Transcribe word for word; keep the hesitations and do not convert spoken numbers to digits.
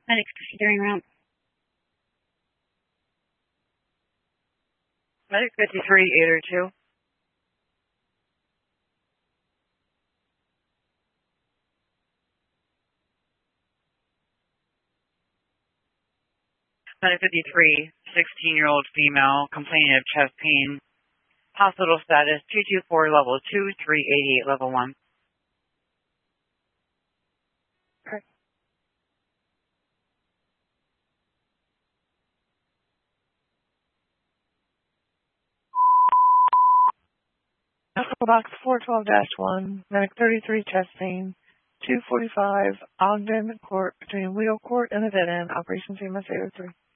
Medics considering route. Medic fifty-three, eight oh two. Medic fifty-three, sixteen-year-old female, complaining of chest pain. Hospital status, two two four, level two, three eighty-eight, level one. Correct. Medical box four twelve dash one, Medic thirty-three, chest pain, two forty-five, Ogden Court, between Wheel Court and the dead end, Operation C M S eight oh three.